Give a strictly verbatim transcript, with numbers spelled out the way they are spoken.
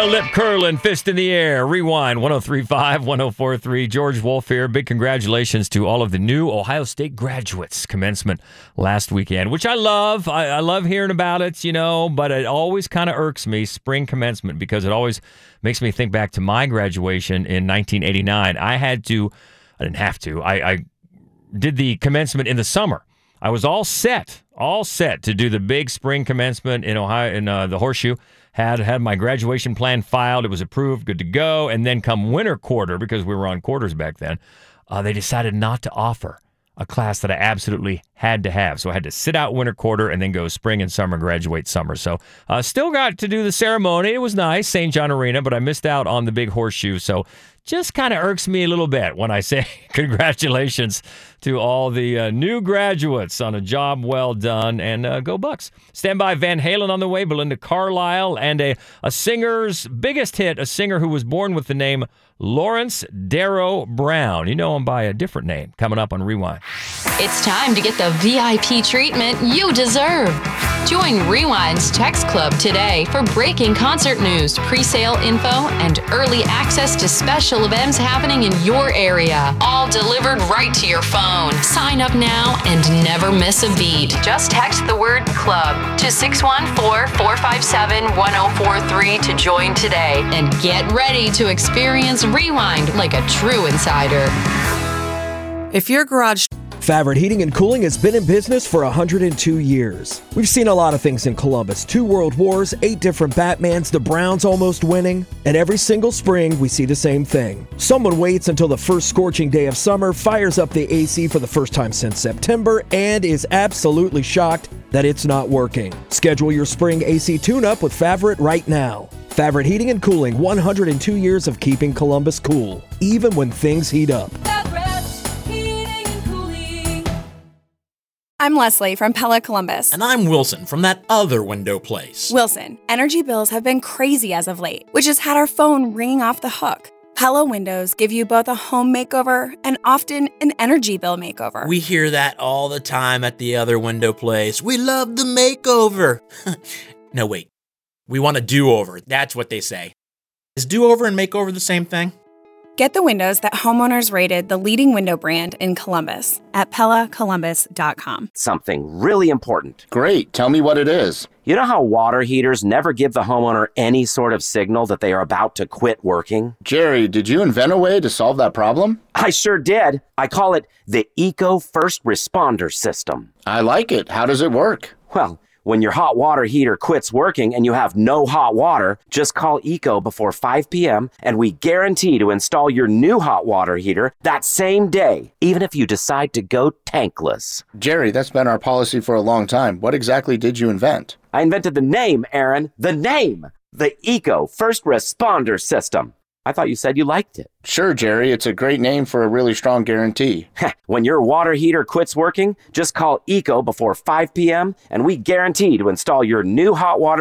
Ohio lip curling, fist in the air. Rewind one oh three point five, one oh four point three. George Wolf here. Big congratulations to all of the new Ohio State graduates. Commencement last weekend, which I love. I, I love hearing about it, you know, but it always kind of irks me, spring commencement, because it always makes me think back to my graduation in nineteen eighty-nine. I had to, I didn't have to, I, I did the commencement in the summer. I was all set, all set to do the big spring commencement in Ohio, in uh, the Horseshoe. Had had my graduation plan filed. It was approved, good to go. And then come winter quarter, because we were on quarters back then, uh, they decided not to offer a class that I absolutely had to have. So I had to sit out winter quarter and then go spring and summer, graduate summer. So uh, still got to do the ceremony. It was nice, Saint John Arena, but I missed out on the big Horseshoe. So just kind of irks me a little bit when I say congratulations to all the uh, new graduates on a job well done, and uh, go Bucks. Stand by, Van Halen on the way, Belinda Carlisle, and a, a singer's biggest hit, a singer who was born with the name Lawrence Darrow Brown. You know him by a different name. Coming up on Rewind. It's time to get the V I P treatment you deserve. Join Rewind's Text Club today for breaking concert news, pre-sale info, and early access to special events happening in your area. All delivered right to your phone. Sign up now and never miss a beat. Just text the word club to six one four, four five seven, one oh four three to join today. And get ready to experience Rewind like a true insider. If your garage... Favorite Heating and Cooling has been in business for one hundred two years. We've seen a lot of things in Columbus. Two world wars, eight different Batmans, the Browns almost winning. And every single spring, we see the same thing. Someone waits until the first scorching day of summer, fires up the A C for the first time since September, and is absolutely shocked that it's not working. Schedule your spring A C tune-up with Favorite right now. Favorite Heating and Cooling, one hundred two years of keeping Columbus cool, even when things heat up. I'm Leslie from Pella Columbus. And I'm Wilson from that other window place. Wilson, energy bills have been crazy as of late, which has had our phone ringing off the hook. Pella Windows give you both a home makeover and often an energy bill makeover. We hear that all the time at the other window place. We love the makeover. No, wait. We want a do-over. That's what they say. Is do-over and makeover the same thing? Get the windows that homeowners rated the leading window brand in Columbus at Pella Columbus dot com. Something really important. Great. Tell me what it is. You know how water heaters never give the homeowner any sort of signal that they are about to quit working? Jerry, did you invent a way to solve that problem? I sure did. I call it the Eco First Responder System. I like it. How does it work? Well, when your hot water heater quits working and you have no hot water, just call Eco before five p.m. and we guarantee to install your new hot water heater that same day, even if you decide to go tankless. Jerry, that's been our policy for a long time. What exactly did you invent? I invented the name, Aaron. The name. The Eco First Responder System. I thought you said you liked it. Sure, Jerry. It's a great name for a really strong guarantee. When your water heater quits working, just call Eco before five p.m. and we guarantee to install your new hot water